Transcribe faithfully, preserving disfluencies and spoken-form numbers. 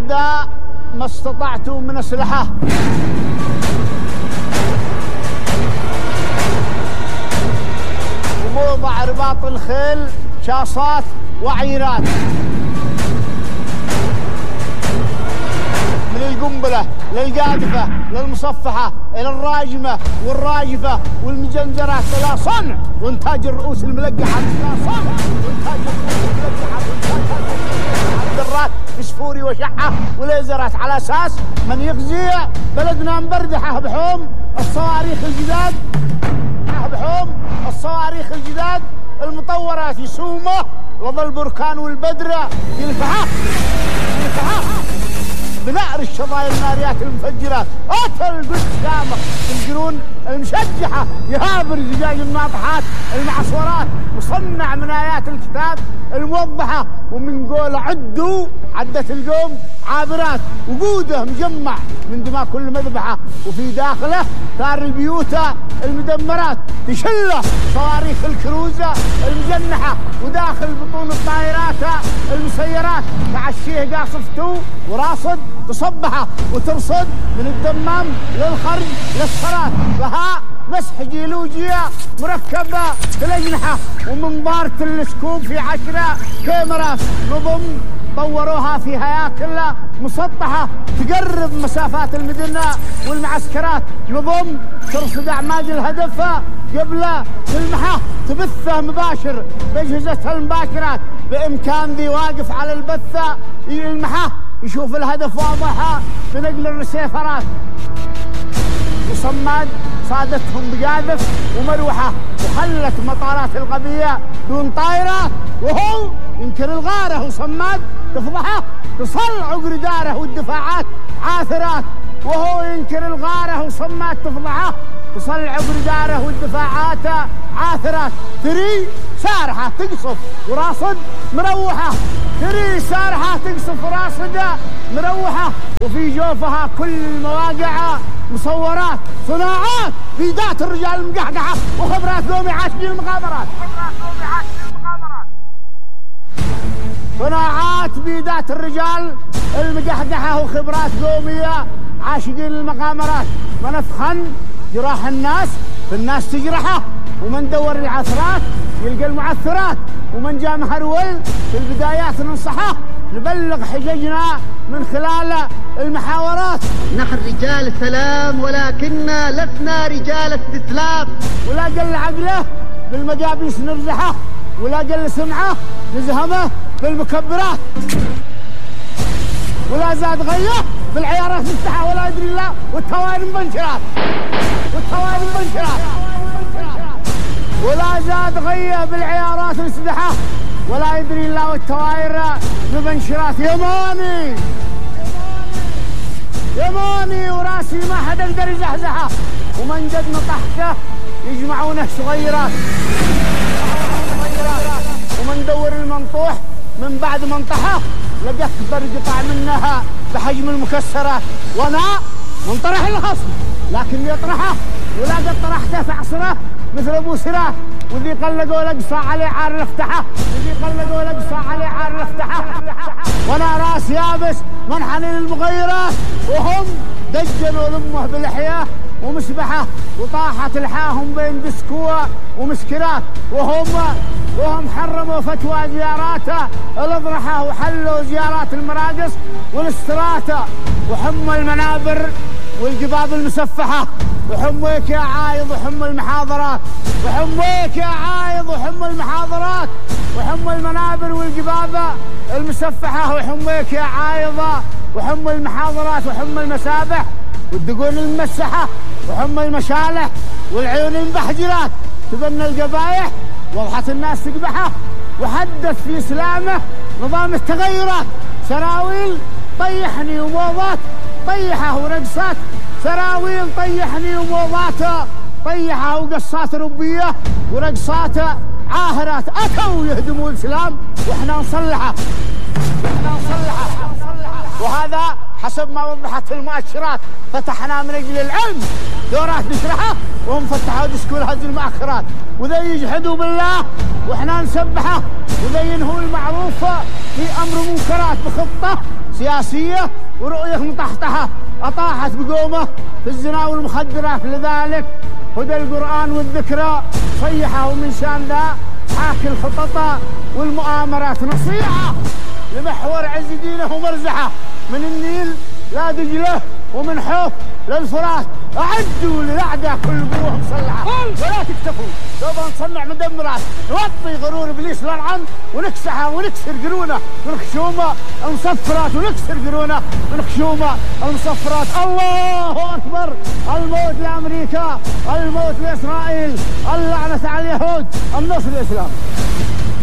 الأعداء ما استطعتم من أسلحة ووضع رباط الخيل شاصات وعيرات من القنبلة للقاذفة للمصفحة إلى الراجمة والراجفة والمجنزرات إلى صنع وإنتاج الرؤوس الملقحة إلى صنع وإنتاج الرؤوس الملقحة وإنتاج الدرات فسفوري وشعة وليزرات على أساس من يغزي بلدنا مبردحة بحوم الصواريخ الجداد بحوم الصواريخ الجداد المطورات يسومه لظى البركان والبدرة يلفحه يلفحه بنار الشظايا الناريات المفجرات أتى القدس دامق القرون المشجحة يهابر زجاج الناطحات المعصورات مصنع من آيات الكتاب الموضحة ومن قول عدوا عدة القوم عابرات وقوده مجمع من دماء كل مذبحة وفي داخله ثار البيوت المدمرات تشله صواريخ الكروزة المجنحة وداخل بطون الطائرات المسيرات تعشيه قاصفته وراصد تصبحه وترصد من الدمام للخرج للصلاة فها مسح جيولوجيا مركبة في الأجنحة ومنظار تلسكوب في عشرة كاميرات نظم طوروها في هياكل مسطحة تقرب مسافات المدينة والمعسكرات نظم ترصد أعماج الهدف قبل تلمحه تبثه مباشر بأجهزتها المباشرات بإمكان ذي واقف على البثة يلمحه يشوف الهدف واضحة بنقل الرسيفرات وصماد صادتهم بقاذف ومروحة وخلت مطارات الغبية دون طائرات وهو ينكر الغارة وصماد تفضحه تصل عقر داره والدفاعات عاثرات وهو ينكر الغارة وصماد تفضحه تصل عقر داره والدفاعات عاثرات تري سارحة تقصف وراصد مروحة تري سارحة تقصف وراصدة مروحة وفي جوفها كل المواقع مصورات صناعات بيدات الرجال المقحقحة وخبرات قومي عاشقين المغامرات صناعات بيدات الرجال المقحقحة وخبرات قومية عاشقين المغامرات من افخن جراح الناس في الناس تجرحه ومن دور العثرات يلقى المعثرات ومن جاء مهرول في البدايات ننصحه نبلغ حججنا من خلال المحاورات نحن رجال سلام ولكننا لسنا رجال استسلام ولا قل عقله بالمجابيس نرزحه ولا قل سمعه نزهمه بالمكبرات ولا زاد غيه بالعيارات نفتحه ولا يدري الله والتوالي مبنشرات والتوالي مبنشرات ولا زاد غيه بالعيارات نسدحه ولا يدري الله والتواير بمنشرات يماني يماني وراسي ما حدا يقدر يزحزحه ومن جد نطحته يجمعونه صغيرات ومن دور المنطوح من بعد منطحه لقى اكبر قطع منها بحجم المكسرات وانا منطرح الخصم لكن يطرحه ولا قد طرحته في عصره مثل ابو سراح وذي قلقوا لقصى عليه عار الافتحه وذي قلقوا لقصى عليه عار الافتحه وانا راس يابس منحني للمغيرات وهم دجنوا لامه بالحياه ومسبحه وطاحت لحاهم بين دسكوه ومسكرات وهم وهم حرموا فتوى زياراته الاضرحه وحلوا زيارات المراقص والاستراته وحموا المنابر والقباب المسفحه وحمويك يا عايض وحم المحاضرات وحمويك يا عايض وحم المحاضرات وحم المنابر والقبابه المسفحه وحمويك يا عايضه وحم المحاضرات وحم المسابح والدقون الممسحه وحم المشالح والعيون المبحجرات تبنى القبايح وضحت الناس تقبحه وحدث في اسلامه نظام التغيرات سراويل طيحني وموضات طيحه ورقصات سراويل طيحني وموضات طيحه وقصات ربيه ورقصات عاهرات اتوا يهدموا الاسلام واحنا نصلحه واحنا نصلحه وهذا حسب ما وضحت المؤشرات فتحنا من اجل العلم دورات نشرحه وهم فتحوا دسكول هذه المؤخرات وذا يجحدوا بالله واحنا نسبحه وذا ينهوا المعروف في امر منكرات بخطه سياسية ورؤية مطحطحة أطاحت بقومه في الزنا والمخدرات. لذلك هدى القرآن والذكرى صيحه من شان ذا حاكي الخطط والمؤامرات. نصيحة لمحور عز دينه ومرزحه من النيل لا دجله ومن حوف للفرات. أعدوا للأعداء كل قوة مسلحة ولا تكتفوا، سوف نصنع مدمرات نوطي غرور إبليس للعن ونكسحه ونكسر قرونه من خشومه المصفرات ونكسر قرونه من خشومه المصفرات. الله أكبر. الموت لأمريكا، الموت لإسرائيل، اللعنة على اليهود، النصر الإسلام.